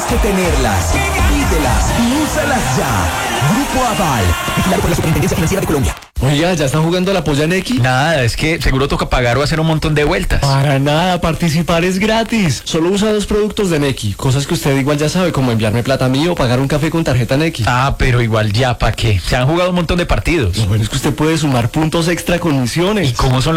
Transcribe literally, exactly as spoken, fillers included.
que tenerlas. Pídelas y úsalas ya. Grupo Aval, vigilado por la Superintendencia Financiera de Colombia. Oiga, ¿ya están jugando a la polla Nequi? Nada, es que seguro toca pagar o hacer un montón de vueltas. Para nada, participar es gratis. Solo usa dos productos de Nequi, cosas que usted igual ya sabe, como enviarme plata a mí o pagar un café con tarjeta Nequi. Ah, pero igual ya, ¿para qué? Se han jugado un montón de partidos. Lo bueno es que usted puede sumar puntos extra con misiones. ¿Y cómo son